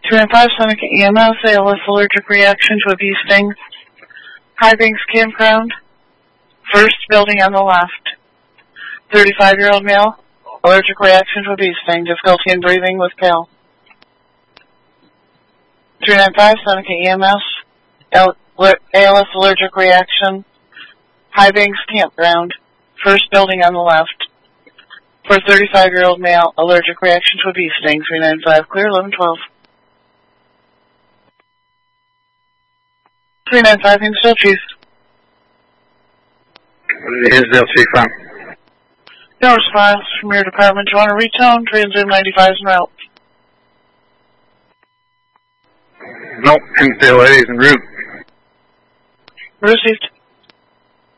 295 Seneca EMS, ALS allergic reaction to a bee sting. High Banks Campground, first building on the left. 35-year-old male, allergic reaction to a bee sting, difficulty in breathing with pale. 395 Seneca EMS, ALS allergic reaction. High Banks Campground, first building on the left. For a 35-year-old male, allergic reaction to a bee sting, 395 clear, 1112. 395 Hinsdale Chief. Hinsdale Chief, on. No response from your department. Do you want to retone? Transm 95 is en route. Nope, Hinsdale A is en route. Received.